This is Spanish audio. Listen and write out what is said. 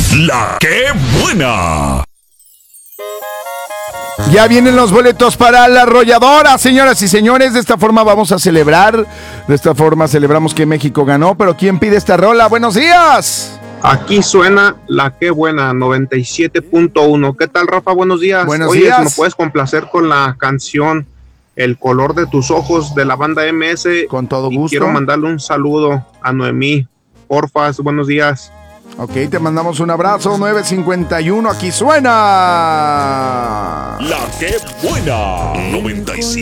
La que buena. Ya vienen los boletos para la arrolladora, señoras y señores. De esta forma vamos a celebrar. De esta forma celebramos que México ganó. Pero ¿quién pide esta rola? ¡Buenos días! Aquí suena La que buena, 97.1. ¿Qué tal, Rafa? Buenos días. Buenos Oye, días. ¿me puedes complacer con la canción El color de tus ojos de la banda MS? Con todo y gusto. quiero mandarle un saludo a Noemí. Porfas, buenos días. Ok, te mandamos un abrazo. 9:51, aquí suena. La que buena. 97.